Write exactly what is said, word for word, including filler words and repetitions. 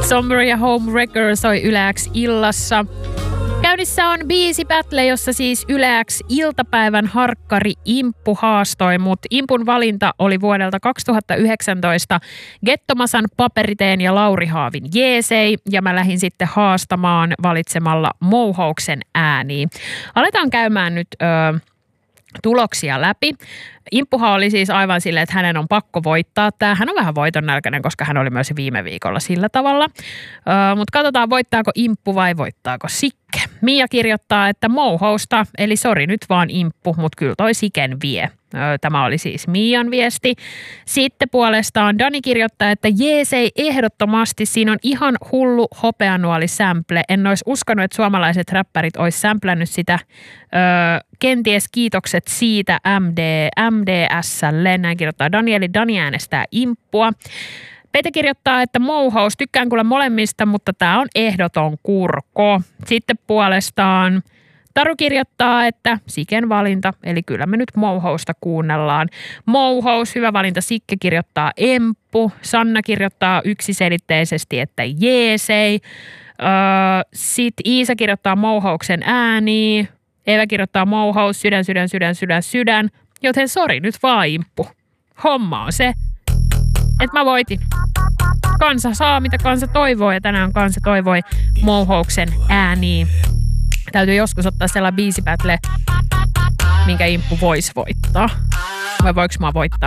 Somber ja Homewrecker soi Yle X illassa. Käynnissä on biisi battle, jossa siis Yle X iltapäivän harkkari Imppu haastoi, mutta Impun valinta oli vuodelta kaksituhattayhdeksäntoista Gettomasan Paperiteen ja Lauri Haavin Jeesei, ja mä lähdin sitten haastamaan valitsemalla Mouhouksen ääniin. Aletaan käymään nyt ö, tuloksia läpi. Imppuhan oli siis aivan silleen, että hänen on pakko voittaa tämä. Hän on vähän voiton nälkäinen, koska hän oli myös viime viikolla sillä tavalla. Öö, mutta katsotaan, voittaako Imppu vai voittaako Sikke. Mia kirjoittaa, että Mouhousta, eli sori nyt vaan Imppu, mutta kyllä toi Siken vie. Öö, tämä oli siis Mian viesti. Sitten puolestaan Dani kirjoittaa, että jeesei ehdottomasti, siinä on ihan hullu hopeanuoli-sample. En olisi uskonut, että suomalaiset räppärit olisi samplännyt sitä. Öö, kenties kiitokset siitä M D, M D S:lle. Näin kirjoittaa Danieli. Dani äänestää Imppua. Pete kirjoittaa, että Mouhous, tykkään kyllä molemmista, mutta tämä on ehdoton kurko. Sitten puolestaan Taru kirjoittaa, että Siken valinta, eli kyllä me nyt Mouhousta kuunnellaan. Mouhous, hyvä valinta. Sikke kirjoittaa Emppu. Sanna kirjoittaa yksiselitteisesti, että jeesei. Öö, Sitten Iisa kirjoittaa Mouhouksen ääniä. Eeva kirjoittaa Mouhous, sydän, sydän, sydän, sydän, sydän. Joten sori nyt vaan Imppu. Homma on se, että mä voitin. Kansa saa, mitä kansa toivoo, ja tänään kansa toivoi Mouhouksen ääniin. Täytyy joskus ottaa sellainen biisibattle, minkä Imppu voisi voittaa. Vai voiko mä voittaa